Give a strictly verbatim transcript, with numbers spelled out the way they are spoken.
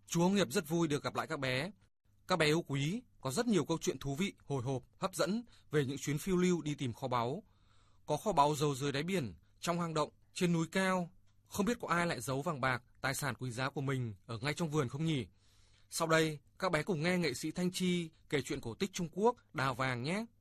Chú Hướng Nghiệp rất vui được gặp lại các bé. Các bé yêu quý, có rất nhiều câu chuyện thú vị, hồi hộp, hấp dẫn về những chuyến phiêu lưu đi tìm kho báu. Có kho báu giấu dưới đáy biển, trong hang động, trên núi cao. Không biết có ai lại giấu vàng bạc, tài sản quý giá của mình ở ngay trong vườn không nhỉ? Sau đây, các bé cùng nghe nghệ sĩ Thanh Chi kể chuyện cổ tích Trung Quốc Đào Vàng nhé.